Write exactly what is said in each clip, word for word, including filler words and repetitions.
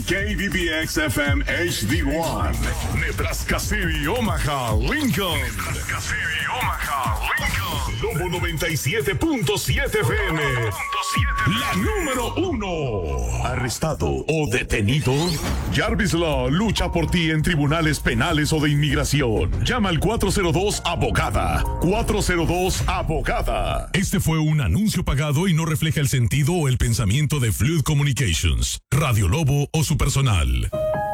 K B B X F M H D uno, Nebraska City, Omaha, Lincoln. Nebraska City, Omaha, Lincoln. Lobo noventa y siete punto siete F M. La número uno. Arrestado o detenido. Jarvis Law lucha por ti en tribunales penales o de inmigración. Llama al cuatro cero dos abogada. cuatro cero dos abogada. Este fue un anuncio pagado y no refleja el sentido o el pensamiento de Fluid Communications, Radio Lobo o su personal.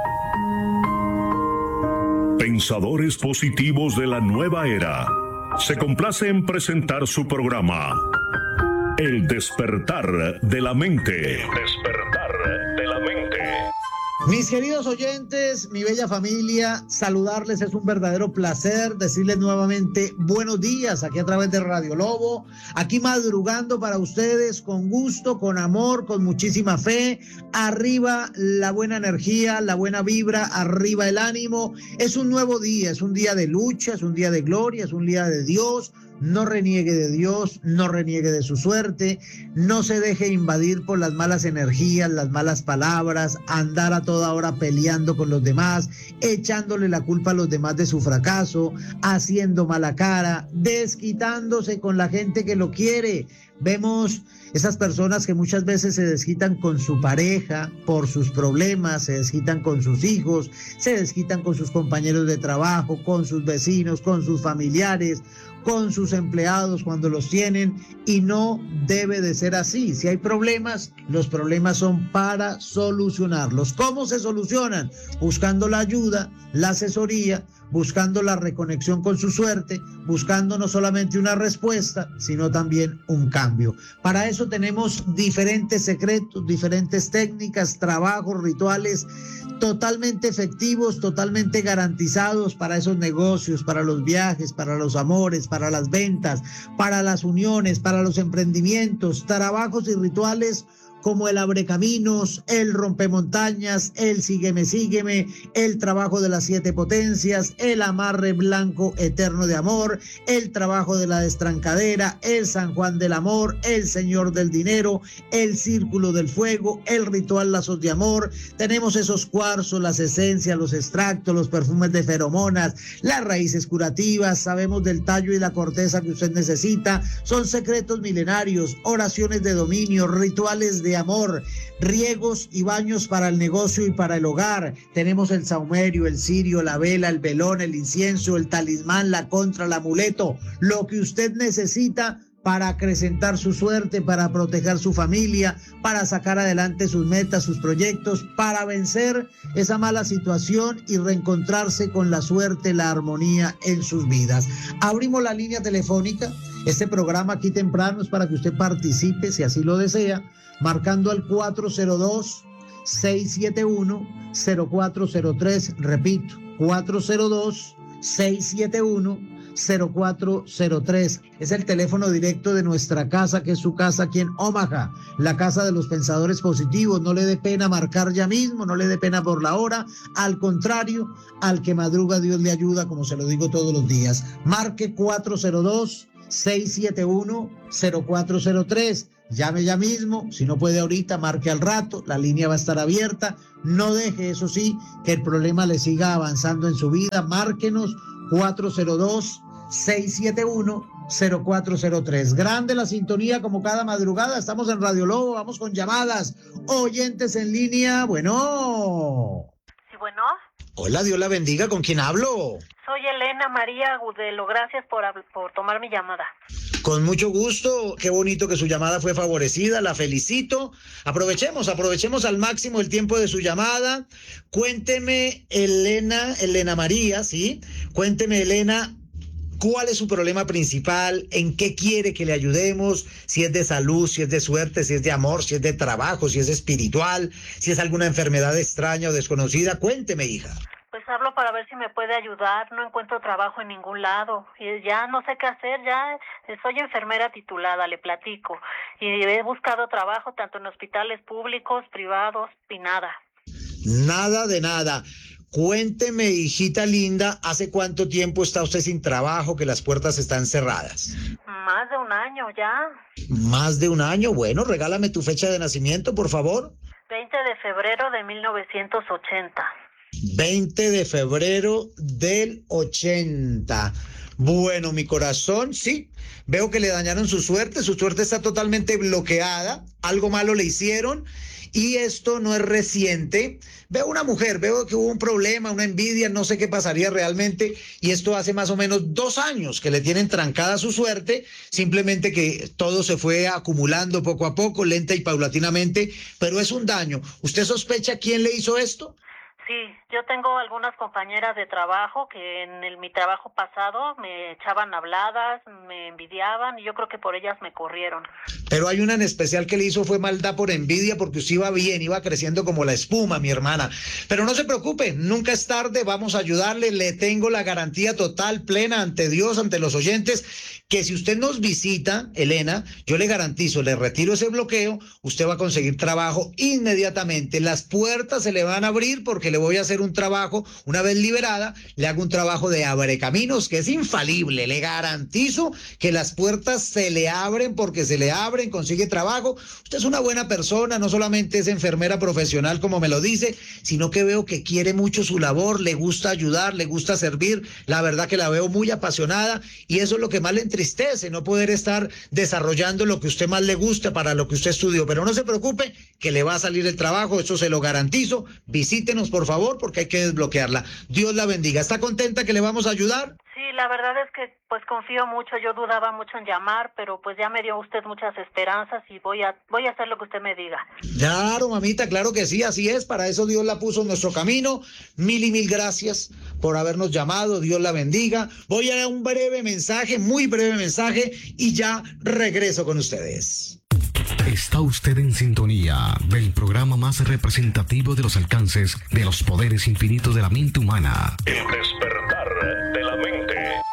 Pensadores positivos de la nueva era. Se complace en presentar su programa El despertar de la mente. El despertar de la mente. Mis queridos oyentes, mi bella familia, saludarles es un verdadero placer, decirles nuevamente buenos días aquí a través de Radio Lobo, aquí madrugando para ustedes con gusto, con amor, con muchísima fe, arriba la buena energía, la buena vibra, arriba el ánimo. Es un nuevo día, es un día de lucha, es un día de gloria, es un día de Dios. No reniegue de Dios, no reniegue de su suerte, no se deje invadir por las malas energías, las malas palabras, andar a toda hora peleando con los demás, echándole la culpa a los demás de su fracaso, haciendo mala cara, desquitándose con la gente que lo quiere. Vemos esas personas que muchas veces se desquitan con su pareja por sus problemas, se desquitan con sus hijos, se desquitan con sus compañeros de trabajo, con sus vecinos, con sus familiares, con sus empleados cuando los tienen, y no debe de ser así. Si hay problemas, los problemas son para solucionarlos. ¿Cómo se solucionan? Buscando la ayuda, la asesoría, buscando la reconexión con su suerte, buscando no solamente una respuesta, sino también un cambio. Para eso tenemos diferentes secretos, diferentes técnicas, trabajos, rituales totalmente efectivos, totalmente garantizados para esos negocios, para los viajes, para los amores, para las ventas, para las uniones, para los emprendimientos, trabajos y rituales como el abrecaminos, el rompemontañas, el sígueme, sígueme, el trabajo de las siete potencias, el amarre blanco eterno de amor, el trabajo de la destrancadera, el San Juan del amor, el Señor del dinero, el círculo del fuego, el ritual lazos de amor. Tenemos esos cuarzos, las esencias, los extractos, los perfumes de feromonas, las raíces curativas, sabemos del tallo y la corteza que usted necesita. Son secretos milenarios, oraciones de dominio, rituales de amor, riegos y baños para el negocio y para el hogar. Tenemos el saumerio, el cirio, la vela, el velón, el incienso, el talismán, la contra, el amuleto, lo que usted necesita para acrecentar su suerte, para proteger su familia, para sacar adelante sus metas, sus proyectos, para vencer esa mala situación y reencontrarse con la suerte, la armonía en sus vidas. Abrimos la línea telefónica. Este programa aquí temprano es para que usted participe, si así lo desea, marcando al cuatro cero dos, seis siete uno, cero cuatro cero tres, repito, cuatro cero dos, seis siete uno, cero cuatro cero tres. Es el teléfono directo de nuestra casa, que es su casa aquí en Omaha, la casa de los pensadores positivos. No le dé pena marcar ya mismo, no le dé pena por la hora, al contrario, al que madruga Dios le ayuda, como se lo digo todos los días. Marque cuatro cero dos, seis siete uno, cero cuatro cero tres. Llame ya mismo, si no puede ahorita, marque al rato, la línea va a estar abierta. No deje, eso sí, que el problema le siga avanzando en su vida. Márquenos cuatro cero dos, seis siete uno, cero cuatro cero tres. Grande la sintonía como cada madrugada. Estamos en Radio Lobo, vamos con llamadas. Oyentes en línea, bueno. Sí, bueno. Hola, Dios la bendiga, ¿con quién hablo? Soy Elena María Agudelo, gracias por, por tomar mi llamada. Con mucho gusto, qué bonito que su llamada fue favorecida, la felicito. Aprovechemos, aprovechemos al máximo el tiempo de su llamada. Cuénteme, Elena, Elena María, ¿sí? Cuénteme, Elena, ¿cuál es su problema principal? ¿En qué quiere que le ayudemos? Si es de salud, si es de suerte, si es de amor, si es de trabajo, si es espiritual, si es alguna enfermedad extraña o desconocida. Cuénteme, hija. Pues hablo para ver si me puede ayudar. No encuentro trabajo en ningún lado y ya no sé qué hacer. Ya soy enfermera titulada, le platico, y he buscado trabajo tanto en hospitales públicos, privados y nada. Nada de nada. Cuénteme, hijita linda, ¿hace cuánto tiempo está usted sin trabajo, que las puertas están cerradas? Más de un año ya. Más de un año. Bueno, regálame tu fecha de nacimiento, por favor. veinte veinte de febrero de mil novecientos ochenta. veinte de febrero del ochenta. Bueno, mi corazón, sí, veo que le dañaron su suerte, su suerte está totalmente bloqueada, algo malo le hicieron y esto no es reciente. Veo una mujer, veo que hubo un problema, una envidia, no sé qué pasaría realmente y esto hace más o menos dos años que le tienen trancada su suerte, simplemente que todo se fue acumulando poco a poco, lenta y paulatinamente, pero es un daño. ¿Usted sospecha quién le hizo esto? Sí, yo tengo algunas compañeras de trabajo que en el, mi trabajo pasado me echaban habladas, me envidiaban y yo creo que por ellas me corrieron. Pero hay una en especial que le hizo fue maldad por envidia porque usted iba bien, iba creciendo como la espuma, mi hermana. Pero no se preocupe, nunca es tarde, vamos a ayudarle, le tengo la garantía total, plena ante Dios, ante los oyentes, que si usted nos visita, Elena, yo le garantizo, le retiro ese bloqueo, usted va a conseguir trabajo inmediatamente. Las puertas se le van a abrir porque le voy a hacer un trabajo, una vez liberada, le hago un trabajo de abrecaminos que es infalible. Le garantizo que las puertas se le abren porque se le abren, consigue trabajo. Usted es una buena persona, no solamente es enfermera profesional como me lo dice, sino que veo que quiere mucho su labor, le gusta ayudar, le gusta servir. La verdad que la veo muy apasionada y eso es lo que más le entristece, no poder estar desarrollando lo que usted más le gusta para lo que usted estudió. Pero no se preocupe que le va a salir el trabajo, eso se lo garantizo. Visítenos por favor porque hay que desbloquearla. Dios la bendiga. ¿Está contenta que le vamos a ayudar? Sí, la verdad es que pues confío mucho, yo dudaba mucho en llamar, pero pues ya me dio usted muchas esperanzas y voy a voy a hacer lo que usted me diga. Claro, mamita, claro que sí, así es, para eso Dios la puso en nuestro camino. Mil y mil gracias por habernos llamado, Dios la bendiga. Voy a dar un breve mensaje, muy breve mensaje y ya regreso con ustedes. Está usted en sintonía del programa más representativo de los alcances de los poderes infinitos de la mente humana. El despertar de la mente.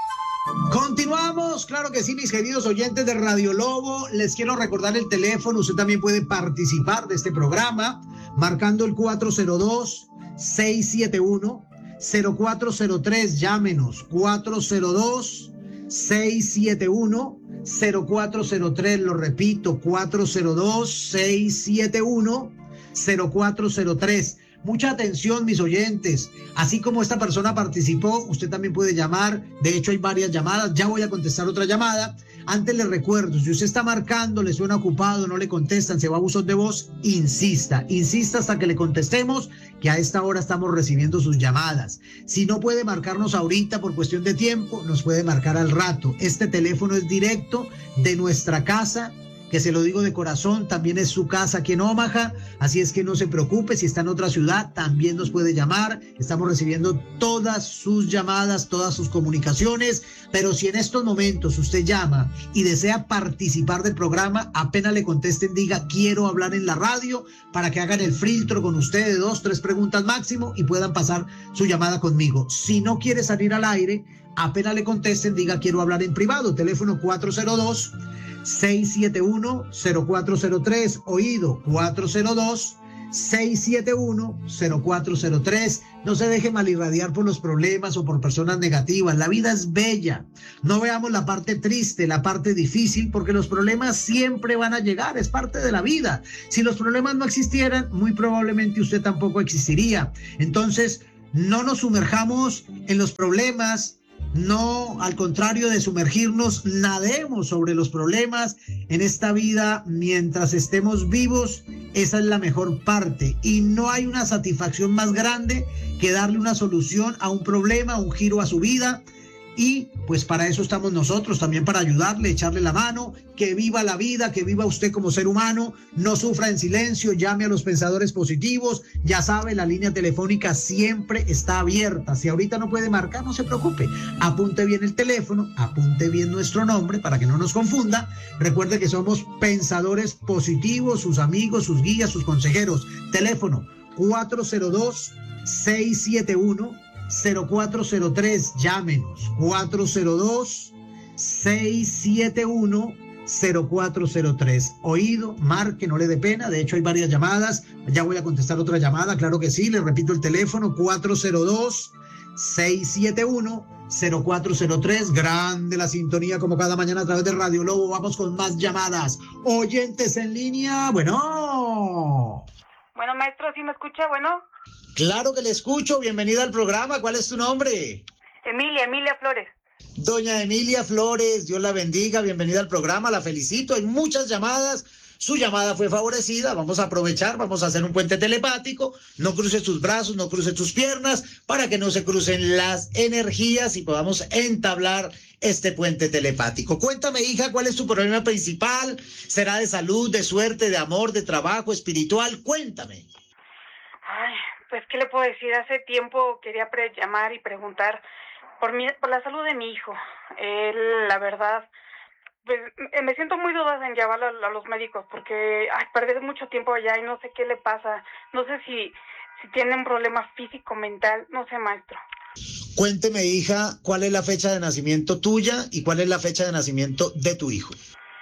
Continuamos, claro que sí, mis queridos oyentes de Radio Lobo. Les quiero recordar el teléfono. Usted también puede participar de este programa marcando el cuatro cero dos, seis siete uno, cero cuatro cero tres. Llámenos cuatro cero dos, seis siete uno, cero cuatro cero tres. Lo repito, cuatro cero dos, seis siete uno, cero cuatro cero tres. Mucha atención, mis oyentes. Así como esta persona participó, usted también puede llamar. De hecho, hay varias llamadas. Ya voy a contestar otra llamada. Antes les recuerdo, si usted está marcando, le suena ocupado, no le contestan, se va a buzón de voz, insista. Insista hasta que le contestemos, que a esta hora estamos recibiendo sus llamadas. Si no puede marcarnos ahorita por cuestión de tiempo, nos puede marcar al rato. Este teléfono es directo de nuestra casa, que se lo digo de corazón, también es su casa aquí en Omaha, así es que no se preocupe, si está en otra ciudad también nos puede llamar, estamos recibiendo todas sus llamadas, todas sus comunicaciones, pero si en estos momentos usted llama y desea participar del programa, apenas le contesten, diga quiero hablar en la radio, para que hagan el filtro con usted de dos, tres preguntas máximo y puedan pasar su llamada conmigo. Si no quiere salir al aire, apenas le contesten, diga quiero hablar en privado, teléfono cuatro cero dos, seis siete uno, cero cuatro cero tres, oído, cuatro cero dos, seis siete uno, cero cuatro cero tres. No se deje malirradiar por los problemas o por personas negativas. La vida es bella. No veamos la parte triste, la parte difícil, porque los problemas siempre van a llegar, es parte de la vida. Si los problemas no existieran, muy probablemente usted tampoco existiría. Entonces, no nos sumerjamos en los problemas. No, al contrario de sumergirnos, nademos sobre los problemas. En esta vida, mientras estemos vivos, esa es la mejor parte. Y no hay una satisfacción más grande que darle una solución a un problema, un giro a su vida. Y pues para eso estamos nosotros, también para ayudarle, echarle la mano, que viva la vida, que viva usted como ser humano, no sufra en silencio, llame a los pensadores positivos, ya sabe, la línea telefónica siempre está abierta. Si ahorita no puede marcar, no se preocupe, apunte bien el teléfono, apunte bien nuestro nombre para que no nos confunda. Recuerde que somos pensadores positivos, sus amigos, sus guías, sus consejeros. Teléfono cuatro cero dos, seis siete uno, cero cuatro cero tres, llámenos cuatro cero dos, seis siete uno, cero cuatro cero tres. Oído, marque, no le dé pena, de hecho hay varias llamadas, ya voy a contestar otra llamada, claro que sí, le repito el teléfono cuatro cero dos, seis siete uno, cero cuatro cero tres. Grande la sintonía como cada mañana a través de Radio Lobo. Vamos con más llamadas. Oyentes en línea, bueno. Bueno, maestro, ¿sí me escucha? Bueno. Claro que le escucho. Bienvenida al programa. ¿Cuál es tu nombre? Emilia, Emilia Flores. Doña Emilia Flores, Dios la bendiga. Bienvenida al programa. La felicito. Hay muchas llamadas. Su llamada fue favorecida. Vamos a aprovechar. Vamos a hacer un puente telepático. No cruce tus brazos, no cruce tus piernas para que no se crucen las energías y podamos entablar este puente telepático. Cuéntame, hija, ¿cuál es tu problema principal? ¿Será de salud, de suerte, de amor, de trabajo, espiritual? Cuéntame. Ay, pues, ¿qué le puedo decir? Hace tiempo quería pre- llamar y preguntar por mi, por la salud de mi hijo. Él, la verdad, pues, me siento muy dudosa en llevarlo a, a los médicos porque ay, perdí mucho tiempo allá y no sé qué le pasa. No sé si, si tiene un problema físico, mental, no sé, maestro. Cuénteme, hija, ¿cuál es la fecha de nacimiento tuya y cuál es la fecha de nacimiento de tu hijo?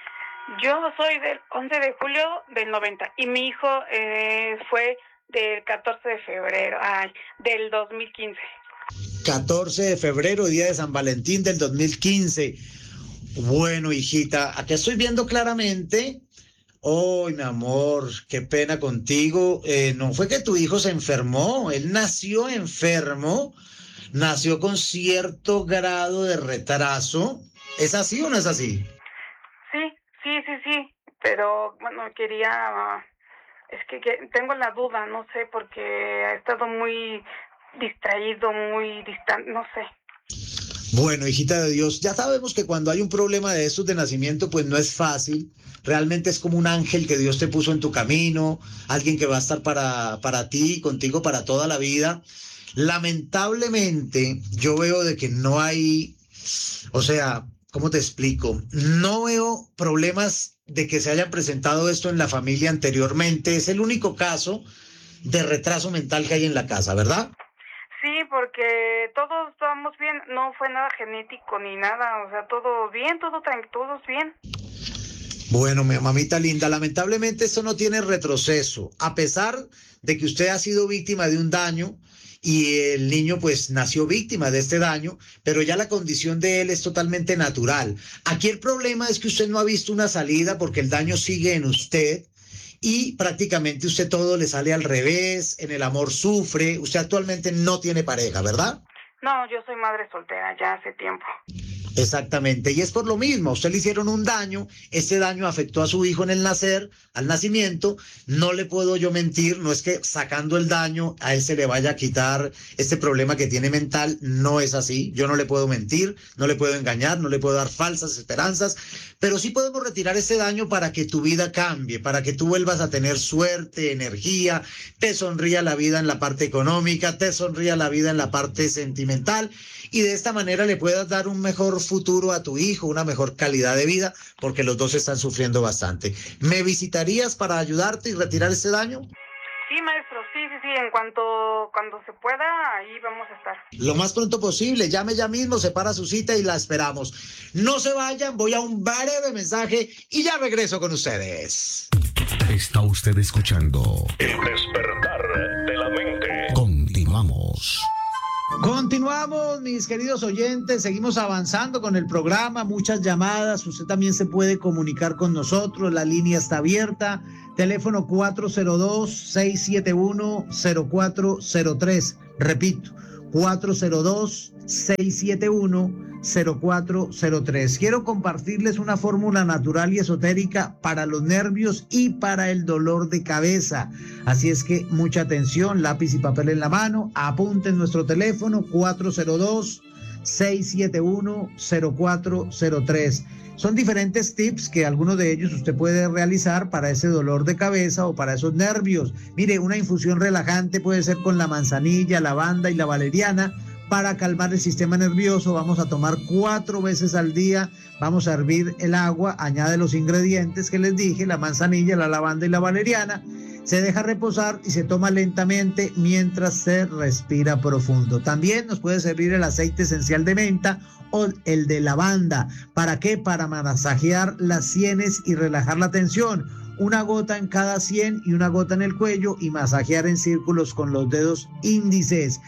Yo soy del once de julio del noventa y mi hijo eh, fue del catorce de febrero, ay, del dos mil quince. catorce de febrero, día de San Valentín del dos mil quince. Bueno, hijita, aquí estoy viendo claramente. Oh, mi amor, qué pena contigo. Eh, no fue que tu hijo se enfermó, él nació enfermo. Nació con cierto grado de retraso. ¿Es así o no es así? Sí, sí, sí, sí, pero bueno, quería, es que, que tengo la duda, no sé, porque ha estado muy distraído, muy distante, no sé. Bueno, hijita de Dios, ya sabemos que cuando hay un problema de estos de nacimiento, pues no es fácil. Realmente es como un ángel que Dios te puso en tu camino, alguien que va a estar para, para ti, contigo para toda la vida. Lamentablemente, yo veo de que no hay, o sea, ¿cómo te explico? No veo problemas de que se hayan presentado esto en la familia anteriormente. Es el único caso de retraso mental que hay en la casa, ¿verdad? Sí, porque todos estamos bien, no fue nada genético ni nada, o sea, todo bien, todo tranquilo, todos bien. Bueno, mi mamita linda, lamentablemente esto no tiene retroceso, a pesar de que usted ha sido víctima de un daño. Y el niño pues nació víctima de este daño, pero ya la condición de él es totalmente natural. Aquí el problema es que usted no ha visto una salida porque el daño sigue en usted y prácticamente usted todo le sale al revés, en el amor sufre. Usted actualmente no tiene pareja, ¿verdad? No, yo soy madre soltera ya hace tiempo. Exactamente, y es por lo mismo, a usted le hicieron un daño, ese daño afectó a su hijo en el nacer, al nacimiento, no le puedo yo mentir, no es que sacando el daño a él se le vaya a quitar este problema que tiene mental, no es así, yo no le puedo mentir, no le puedo engañar, no le puedo dar falsas esperanzas, pero sí podemos retirar ese daño para que tu vida cambie, para que tú vuelvas a tener suerte, energía, te sonría la vida en la parte económica, te sonría la vida en la parte sentimental, y de esta manera le puedas dar un mejor futuro a tu hijo, una mejor calidad de vida, porque los dos están sufriendo bastante. ¿Me visitarías para ayudarte y retirar ese daño? Sí, maestro, sí, sí, sí, en cuanto cuando se pueda, ahí vamos a estar. Lo más pronto posible, llame ya mismo, separa su cita y la esperamos. No se vayan, voy a un breve mensaje y ya regreso con ustedes. Está usted escuchando El despertar de la mente. Continuamos. Continuamos, mis queridos oyentes, seguimos avanzando con el programa, muchas llamadas, usted también se puede comunicar con nosotros, la línea está abierta, teléfono cuatro cero dos, seis siete uno, cero cuatro cero tres, repito, cuatro cero dos, seis siete uno, cero cuatro cero tres. Quiero compartirles una fórmula natural y esotérica para los nervios y para el dolor de cabeza. Así es que mucha atención, lápiz y papel en la mano, apunten nuestro teléfono cuatro cero dos, seis siete uno, cero cuatro cero tres. Son diferentes tips que algunos de ellos usted puede realizar para ese dolor de cabeza o para esos nervios. Mire, una infusión relajante puede ser con la manzanilla, lavanda y la valeriana. Para calmar el sistema nervioso, vamos a tomar cuatro veces al día, vamos a hervir el agua, añade los ingredientes que les dije, la manzanilla, la lavanda y la valeriana, se deja reposar y se toma lentamente mientras se respira profundo. También nos puede servir el aceite esencial de menta o el de lavanda. ¿Para qué? Para masajear las sienes y relajar la tensión. Una gota en cada sien y una gota en el cuello y masajear en círculos con los dedos índices.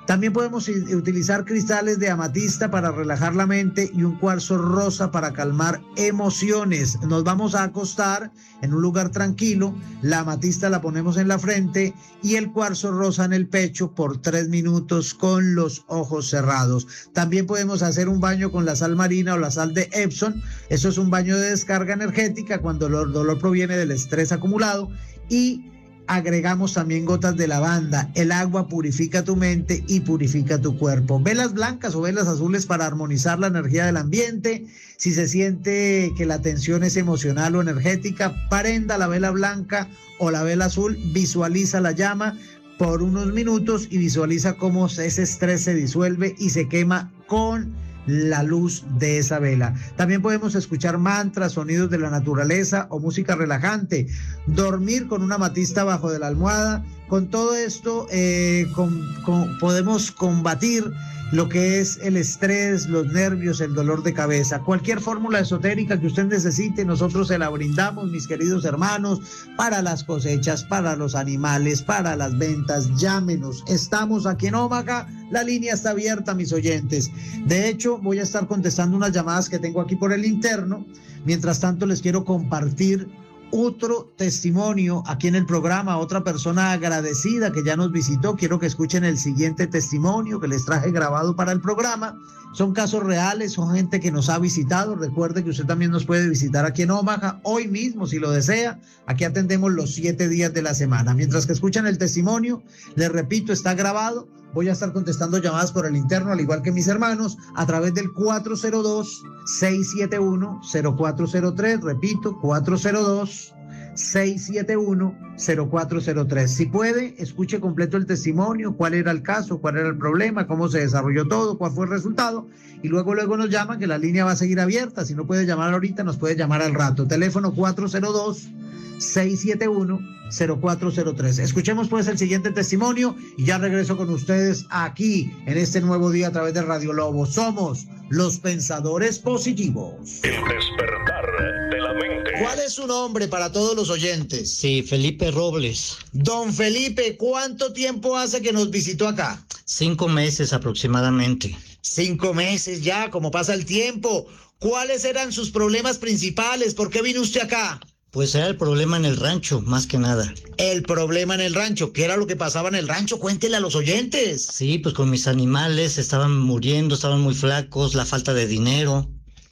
También podemos utilizar cristales de amatista para relajar la mente y un cuarzo rosa para calmar emociones. Nos vamos a acostar en un lugar tranquilo, la amatista la ponemos en la frente y el cuarzo rosa en el pecho por tres minutos con los ojos cerrados. También podemos hacer un baño con la sal marina o la sal de Epsom. Eso es un baño de descarga energética cuando el dolor proviene del estrés acumulado, y agregamos también gotas de lavanda. El agua purifica tu mente y purifica tu cuerpo. Velas blancas o velas azules para armonizar la energía del ambiente. Si se siente que la tensión es emocional o energética, prenda la vela blanca o la vela azul, visualiza la llama por unos minutos y visualiza cómo ese estrés se disuelve y se quema con la luz de esa vela. También podemos escuchar mantras, sonidos de la naturaleza o música relajante, dormir con una amatista bajo de la almohada. Con todo esto eh, con, con, podemos combatir lo que es el estrés, los nervios, el dolor de cabeza. Cualquier fórmula esotérica que usted necesite, nosotros se la brindamos, mis queridos hermanos, para las cosechas, para los animales, para las ventas. Llámenos, estamos aquí en Omaha, la línea está abierta, mis oyentes. De hecho, voy a estar contestando unas llamadas que tengo aquí por el interno. Mientras tanto, les quiero compartir otro testimonio aquí en el programa, otra persona agradecida que ya nos visitó. Quiero que escuchen el siguiente testimonio que les traje grabado para el programa. Son casos reales, son gente que nos ha visitado. Recuerde que usted también nos puede visitar aquí en Omaha hoy mismo si lo desea. Aquí atendemos los siete días de la semana. Mientras que escuchan el testimonio, les repito, está grabado. Voy a estar contestando llamadas por el interno, al igual que mis hermanos, a través del cuatro cero dos, seis siete uno, cero cuatro cero tres. Repito, cuatro cero dos, seis siete uno, cero cuatro cero tres. Si puede, escuche completo el testimonio, cuál era el caso, cuál era el problema, cómo se desarrolló todo, cuál fue el resultado, y luego luego nos llaman, que la línea va a seguir abierta. Si no puede llamar ahorita, nos puede llamar al rato. Teléfono cuatro cero dos, seis siete uno, cero cuatro cero tres. Escuchemos pues el siguiente testimonio y ya regreso con ustedes aquí en este nuevo día a través de Radio Lobo. Somos los pensadores positivos. El despertar de la mente. ¿Cuál es su nombre para todos los oyentes? Sí, Felipe Robles. Don Felipe, ¿cuánto tiempo hace que nos visitó acá? Cinco meses aproximadamente. Cinco meses ya, como pasa el tiempo. ¿Cuáles eran sus problemas principales? ¿Por qué vino usted acá? Pues era el problema en el rancho, más que nada. El problema en el rancho, ¿qué era lo que pasaba en el rancho? Cuéntele a los oyentes. Sí, pues con mis animales estaban muriendo, estaban muy flacos, la falta de dinero.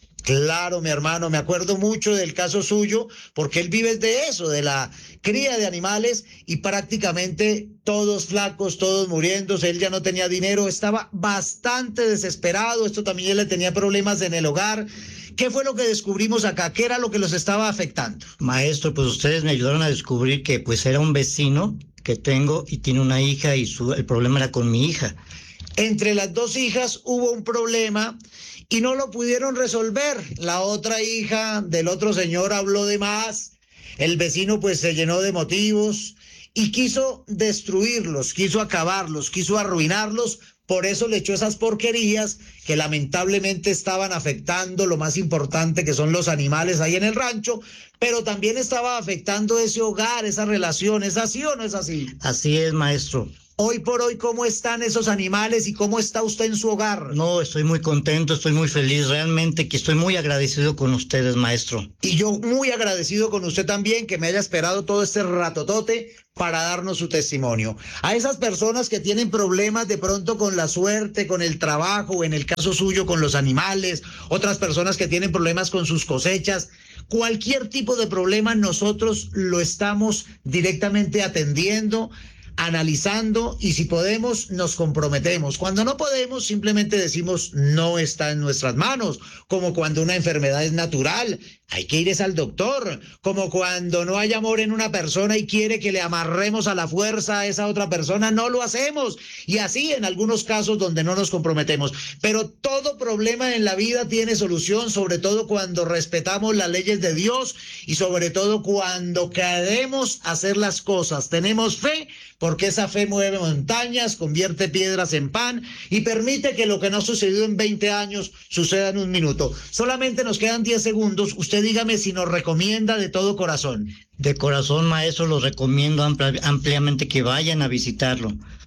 Claro, mi hermano, me acuerdo mucho del caso suyo, porque él vive de eso, de la cría de animales, y prácticamente todos flacos, todos muriéndose. Él ya no tenía dinero, estaba bastante desesperado. Esto también le tenía problemas en el hogar. ¿Qué fue lo que descubrimos acá? ¿Qué era lo que los estaba afectando? Maestro, pues ustedes me ayudaron a descubrir que pues era un vecino que tengo y tiene una hija, y su, el problema era con mi hija. Entre las dos hijas hubo un problema y no lo pudieron resolver. La otra hija del otro señor habló de más. El vecino pues se llenó de motivos y quiso destruirlos, quiso acabarlos, quiso arruinarlos. Por eso le echó esas porquerías que lamentablemente estaban afectando lo más importante, que son los animales ahí en el rancho, pero también estaba afectando ese hogar, esa relación. ¿Es así o no es así? Así es, maestro. Hoy por hoy, ¿cómo están esos animales y cómo está usted en su hogar? No, estoy muy contento, estoy muy feliz, realmente que estoy muy agradecido con ustedes, maestro. Y yo muy agradecido con usted también, que me haya esperado todo este ratotote para darnos su testimonio. A esas personas que tienen problemas de pronto con la suerte, con el trabajo, o en el caso suyo con los animales, otras personas que tienen problemas con sus cosechas, cualquier tipo de problema nosotros lo estamos directamente atendiendo, analizando, y si podemos nos comprometemos. Cuando no podemos simplemente decimos no está en nuestras manos, como cuando una enfermedad es natural, hay que ir al doctor, como cuando no hay amor en una persona y quiere que le amarremos a la fuerza a esa otra persona, no lo hacemos, y así en algunos casos donde no nos comprometemos. Pero todo problema en la vida tiene solución, sobre todo cuando respetamos las leyes de Dios y sobre todo cuando queremos hacer las cosas. Tenemos fe, porque esa fe mueve montañas, convierte piedras en pan y permite que lo que no ha sucedido en veinte años suceda en un minuto. Solamente nos quedan diez segundos. Usted dígame si nos recomienda de todo corazón. De corazón, maestro, los recomiendo ampli- ampliamente que vayan a visitarlo.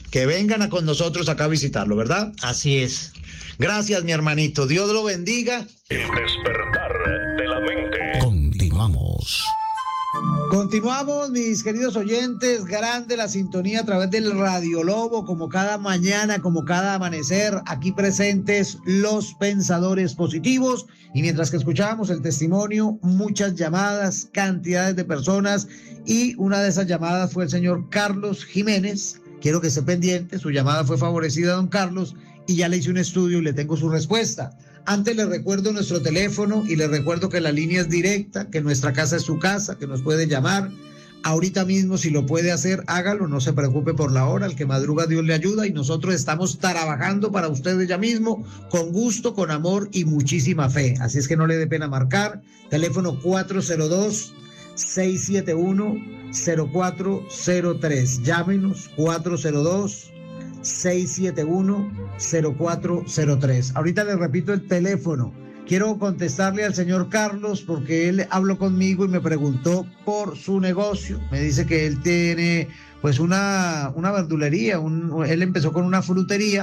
que vengan a con nosotros acá a visitarlo, ¿verdad? Así es. Gracias, mi hermanito. Dios lo bendiga. El despertar de la mente. Continuamos. Continuamos, mis queridos oyentes. Grande la sintonía a través del Radio Lobo, como cada mañana, como cada amanecer, aquí presentes los pensadores positivos. Y mientras que escuchábamos el testimonio, muchas llamadas, cantidades de personas, y una de esas llamadas fue el señor Carlos Jiménez. Quiero que esté pendiente, su llamada fue favorecida, don Carlos, y ya le hice un estudio y le tengo su respuesta. Antes le recuerdo nuestro teléfono y le recuerdo que la línea es directa, que nuestra casa es su casa, que nos puede llamar. Ahorita mismo, si lo puede hacer, hágalo, no se preocupe por la hora, el que madruga Dios le ayuda, y nosotros estamos trabajando para ustedes ya mismo, con gusto, con amor y muchísima fe. Así es que no le dé pena marcar. Teléfono cuatro cero dos, seis siete uno, cero cuatro cero tres. Llámenos cuatro cero dos, seis siete uno, cero cuatro cero tres. Ahorita le repito el teléfono. Quiero contestarle al señor Carlos porque él habló conmigo y me preguntó por su negocio. Me dice que él tiene pues una, una verdulería, un, él empezó con una frutería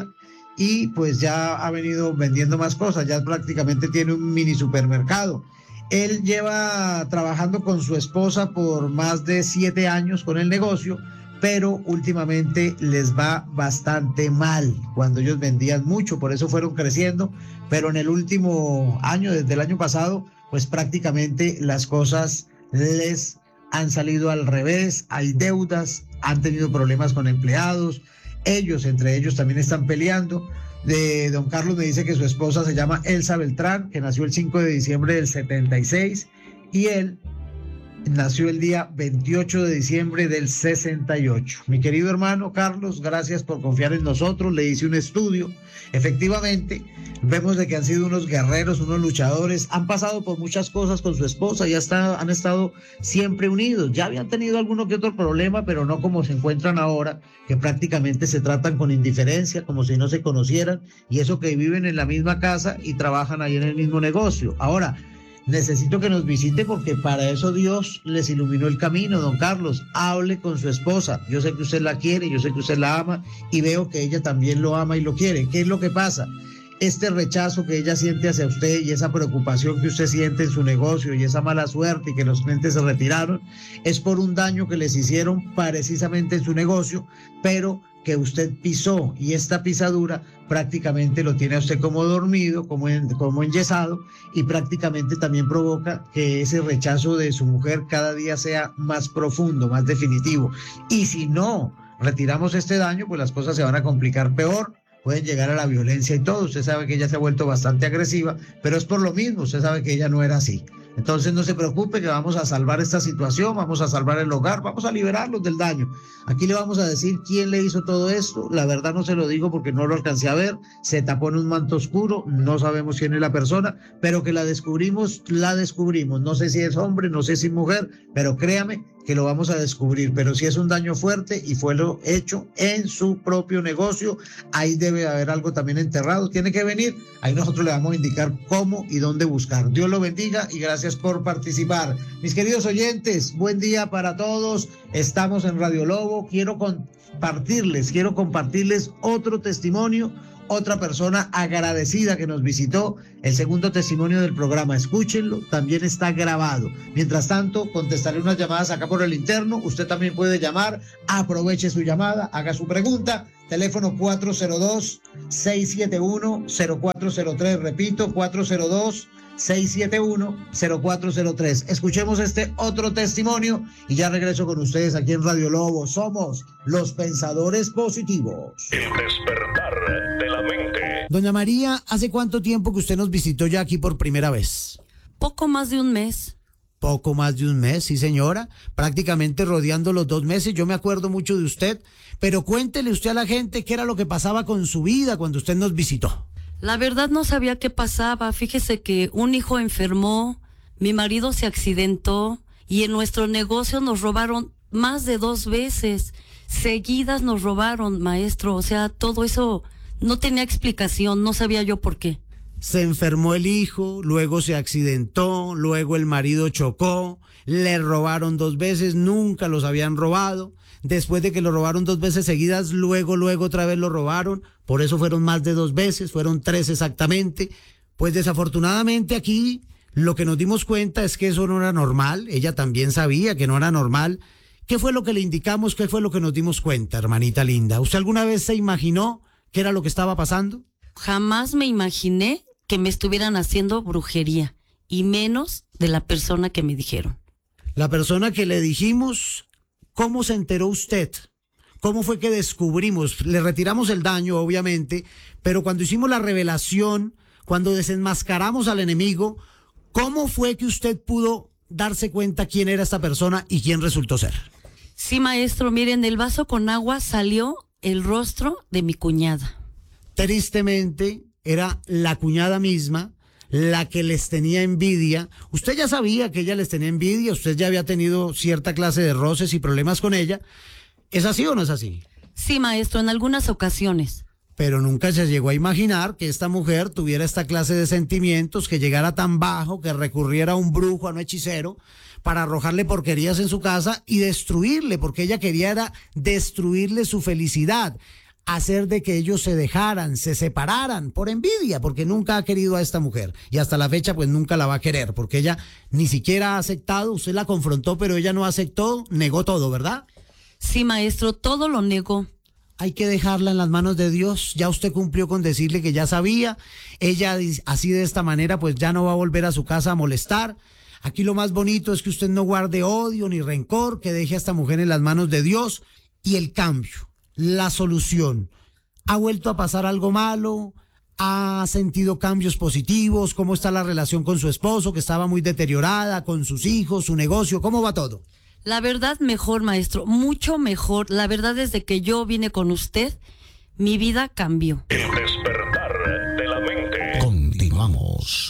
y pues ya ha venido vendiendo más cosas, ya prácticamente tiene un mini supermercado. Él lleva trabajando con su esposa por más de siete años con el negocio, pero últimamente les va bastante mal. Cuando ellos vendían mucho, por eso fueron creciendo, pero en el último año, desde el año pasado, pues prácticamente las cosas les han salido al revés. Hay deudas, han tenido problemas con empleados, ellos, entre ellos, también están peleando. De don Carlos me dice que su esposa se llama Elsa Beltrán, que nació el cinco de diciembre del setenta y seis, y él nació el día veintiocho de diciembre del sesenta y ocho. Mi querido hermano Carlos, gracias por confiar en nosotros. Le hice un estudio. Efectivamente, vemos de que han sido unos guerreros, unos luchadores. Han pasado por muchas cosas con su esposa. Ya está, han estado siempre unidos. Ya habían tenido alguno que otro problema, pero no como se encuentran ahora, que prácticamente se tratan con indiferencia, como si no se conocieran. Y eso que viven en la misma casa y trabajan ahí en el mismo negocio. Ahora, necesito que nos visite porque para eso Dios les iluminó el camino, don Carlos. Hable con su esposa. Yo sé que usted la quiere, yo sé que usted la ama y veo que ella también lo ama y lo quiere. ¿Qué es lo que pasa? Este rechazo que ella siente hacia usted y esa preocupación que usted siente en su negocio y esa mala suerte y que los clientes se retiraron es por un daño que les hicieron precisamente en su negocio, pero que usted pisó, y esta pisadura prácticamente lo tiene a usted como dormido, como, en, como enyesado, y prácticamente también provoca que ese rechazo de su mujer cada día sea más profundo, más definitivo. Y si no retiramos este daño, pues las cosas se van a complicar peor, pueden llegar a la violencia y todo. Usted sabe que ella se ha vuelto bastante agresiva, pero es por lo mismo, usted sabe que ella no era así. Entonces no se preocupe, que vamos a salvar esta situación, vamos a salvar el hogar, vamos a liberarlos del daño. Aquí le vamos a decir quién le hizo todo esto. La verdad no se lo digo porque no lo alcancé a ver, se tapó en un manto oscuro, no sabemos quién es la persona, pero que la descubrimos, la descubrimos. No sé si es hombre, no sé si es mujer, pero créame que lo vamos a descubrir. Pero si es un daño fuerte y fue lo hecho en su propio negocio, ahí debe haber algo también enterrado, tiene que venir, ahí nosotros le vamos a indicar cómo y dónde buscar. Dios lo bendiga y gracias por participar. Mis queridos oyentes, buen día para todos. Estamos en Radio Lobo. Quiero compartirles, quiero compartirles otro testimonio, otra persona agradecida que nos visitó, el segundo testimonio del programa. Escúchenlo, también está grabado. Mientras tanto, contestaré unas llamadas acá por el interno. Usted también puede llamar, aproveche su llamada, haga su pregunta. Teléfono cuatro cero dos, seis siete uno, cero cuatro cero tres, repito, cuatro cero dos, seis siete uno, cero cuatro cero tres. Escuchemos este otro testimonio y ya regreso con ustedes aquí en Radio Lobo. Somos los pensadores positivos. El despertar de la mente. Doña María, ¿hace cuánto tiempo que usted nos visitó ya aquí por primera vez? Poco más de un mes. Poco más de un mes, sí señora, prácticamente rodeando los dos meses. Yo me acuerdo mucho de usted, pero cuéntele usted a la gente qué era lo que pasaba con su vida cuando usted nos visitó. La verdad no sabía qué pasaba. Fíjese que un hijo enfermó, mi marido se accidentó y en nuestro negocio nos robaron más de dos veces. Seguidas nos robaron, maestro. O sea, todo eso no tenía explicación, no sabía yo por qué. Se enfermó el hijo, luego se accidentó, luego el marido chocó, le robaron dos veces, nunca los habían robado. Después de que lo robaron dos veces seguidas, luego, luego otra vez lo robaron. Por eso fueron más de dos veces, fueron tres exactamente. Pues desafortunadamente aquí lo que nos dimos cuenta es que eso no era normal. Ella también sabía que no era normal. ¿Qué fue lo que le indicamos? ¿Qué fue lo que nos dimos cuenta, hermanita linda? ¿Usted alguna vez se imaginó qué era lo que estaba pasando? Jamás me imaginé que me estuvieran haciendo brujería, y menos de la persona que me dijeron. La persona que le dijimos, ¿cómo se enteró usted? ¿Cómo fue que descubrimos? Le retiramos el daño, obviamente, pero cuando hicimos la revelación, cuando desenmascaramos al enemigo, ¿cómo fue que usted pudo darse cuenta quién era esta persona y quién resultó ser? Sí, maestro, miren, el vaso con agua salió el rostro de mi cuñada. Tristemente, era la cuñada misma la que les tenía envidia. Usted ya sabía que ella les tenía envidia, usted ya había tenido cierta clase de roces y problemas con ella. ¿Es así o no es así? Sí, maestro, en algunas ocasiones. Pero nunca se llegó a imaginar que esta mujer tuviera esta clase de sentimientos, que llegara tan bajo, que recurriera a un brujo, a un hechicero, para arrojarle porquerías en su casa y destruirle, porque ella quería era destruirle su felicidad, hacer de que ellos se dejaran, se separaran por envidia, porque nunca ha querido a esta mujer y hasta la fecha pues nunca la va a querer, porque ella ni siquiera ha aceptado. Usted la confrontó, pero ella no aceptó, negó todo, ¿verdad? Sí, maestro, todo lo negó. Hay que dejarla en las manos de Dios. Ya usted cumplió con decirle que ya sabía. Ella así de esta manera pues ya no va a volver a su casa a molestar. Aquí lo más bonito es que usted no guarde odio ni rencor, que deje a esta mujer en las manos de Dios. Y el cambio, la solución. ¿Ha vuelto a pasar algo malo? ¿Ha sentido cambios positivos? ¿Cómo está la relación con su esposo, que estaba muy deteriorada, con sus hijos, su negocio? ¿Cómo va todo? La verdad, mejor, maestro, mucho mejor. La verdad, desde que yo vine con usted, mi vida cambió. El despertar de la mente. Continuamos.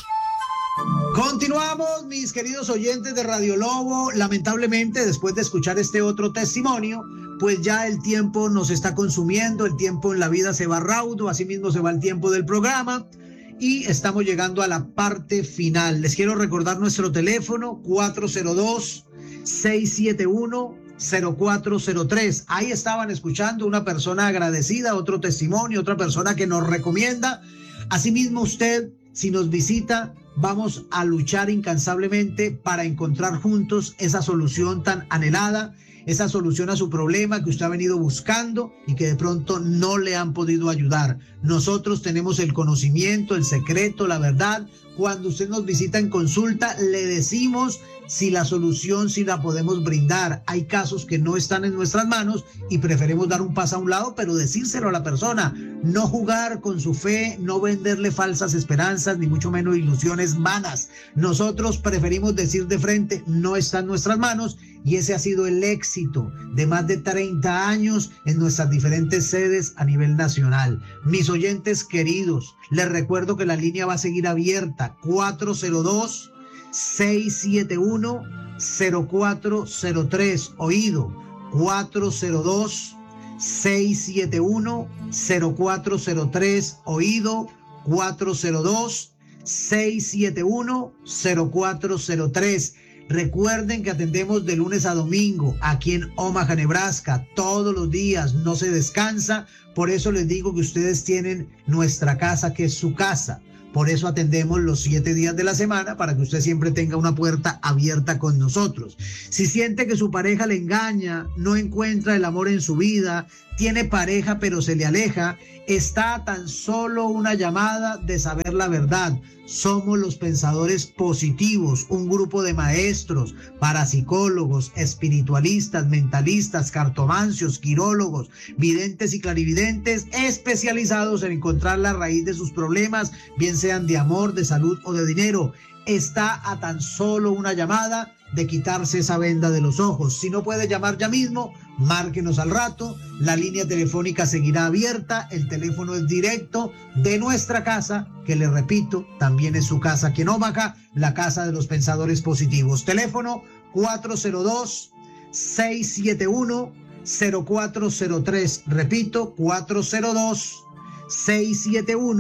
Continuamos, mis queridos oyentes de Radio Lobo. Lamentablemente, después de escuchar este otro testimonio, pues ya el tiempo nos está consumiendo, el tiempo en la vida se va raudo, así mismo se va el tiempo del programa y estamos llegando a la parte final. Les quiero recordar nuestro teléfono cuatro cero dos, seis siete uno, cero cuatro cero tres. Ahí estaban escuchando una persona agradecida, otro testimonio, otra persona que nos recomienda. Asimismo, usted, si nos visita, vamos a luchar incansablemente para encontrar juntos esa solución tan anhelada, esa solución a su problema que usted ha venido buscando y que de pronto no le han podido ayudar. Nosotros tenemos el conocimiento, el secreto, la verdad. Cuando usted nos visita en consulta, le decimos si la solución, si la podemos brindar. Hay casos que no están en nuestras manos y preferimos dar un paso a un lado, pero decírselo a la persona. No jugar con su fe, no venderle falsas esperanzas, ni mucho menos ilusiones vanas. Nosotros preferimos decir de frente, no está en nuestras manos, y ese ha sido el éxito de más de treinta años en nuestras diferentes sedes a nivel nacional. Mis oyentes queridos, les recuerdo que la línea va a seguir abierta, cuatro cero dos, seis siete uno, cero cuatro cero tres, oído, cuatro cero dos, seis siete uno, cero cuatro cero tres, oído, cuatro cero dos, seis siete uno, cero cuatro cero tres. Recuerden que atendemos de lunes a domingo aquí en Omaha, Nebraska, todos los días, no se descansa. Por eso les digo que ustedes tienen nuestra casa, que es su casa. Por eso atendemos los siete días de la semana, para que usted siempre tenga una puerta abierta con nosotros. Si siente que su pareja le engaña, no encuentra el amor en su vida, tiene pareja pero se le aleja, está a tan solo una llamada de saber la verdad. Somos los pensadores positivos, un grupo de maestros, parapsicólogos, espiritualistas, mentalistas, cartomancios, quirólogos, videntes y clarividentes, especializados en encontrar la raíz de sus problemas, bien sean de amor, de salud o de dinero. Está a tan solo una llamada de quitarse esa venda de los ojos. Si no puede llamar ya mismo, márquenos al rato. La línea telefónica seguirá abierta. El teléfono es directo de nuestra casa, que le repito, también es su casa aquí en Omaha, la casa de los pensadores positivos. Teléfono cuatro cero dos, seis siete uno, cero cuatro cero tres. Repito, cuatro cero dos, seis siete uno,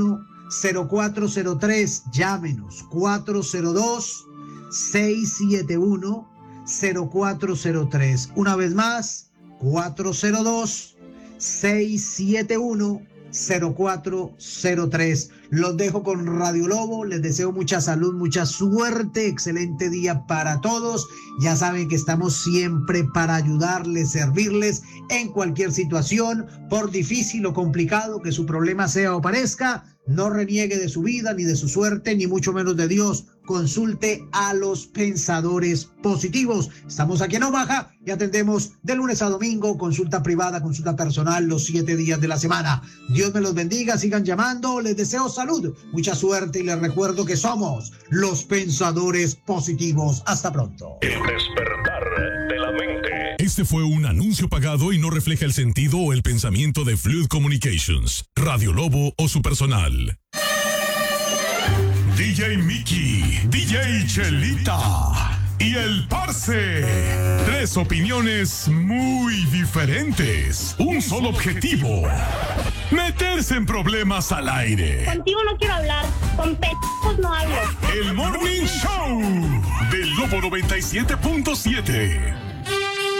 cero cuatro cero tres. Llámenos cuatro cero dos, seis siete uno, cero cuatro cero tres. Una vez más, cuatro cero dos, seis siete uno, cero cuatro cero tres. Los dejo con Radio Lobo, les deseo mucha salud, mucha suerte, excelente día para todos. Ya saben que estamos siempre para ayudarles, servirles en cualquier situación, por difícil o complicado que su problema sea o parezca. No reniegue de su vida, ni de su suerte, ni mucho menos de Dios. Consulte a los pensadores positivos. Estamos aquí en Omaha y atendemos de lunes a domingo, consulta privada, consulta personal, los siete días de la semana. Dios me los bendiga, sigan llamando, les deseo salud, mucha suerte y les recuerdo que somos los pensadores positivos. Hasta pronto. El despertar de la mente. Este fue un anuncio pagado y no refleja el sentido o el pensamiento de Fluid Communications, Radio Lobo o su personal. D J Mickey, D J Chelita y el Parce. Tres opiniones muy diferentes. Un solo objetivo: meterse en problemas al aire. Contigo no quiero hablar, con p***os no hablo. El Morning Show del Lobo noventa y siete punto siete.